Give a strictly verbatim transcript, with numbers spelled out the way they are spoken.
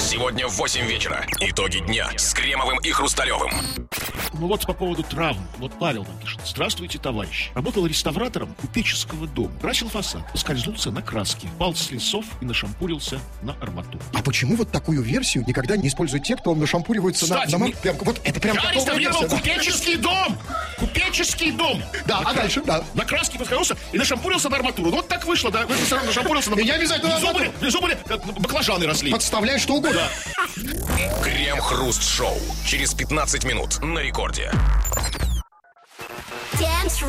Сегодня в восемь вечера. Итоги дня с Кремовым и Хрусталевым. Ну вот по поводу травм. Вот Павел нам пишет. Здравствуйте, товарищ. Работал реставратором купеческого дома. Красил фасад. Поскользнулся на краске. Пал с лесов и нашампурился на арматуру. А почему вот такую версию никогда не используют те, кто нашампуривается Кстати, на... на... мы- Прям, вот это прям Я готовая реставрировал версия, да. купеческий дом! Купеческий дом! Да, а дальше, да. На краске поскользнулся и нашампурился на арматуру. Ну, вот так вышло, да. Нашампурился на... И не обязательно Внизу на были, внизу были э, баклажаны росли. Подставляй что угодно. Крем-хруст шоу. Через пятнадцать минут на рекорде. Dance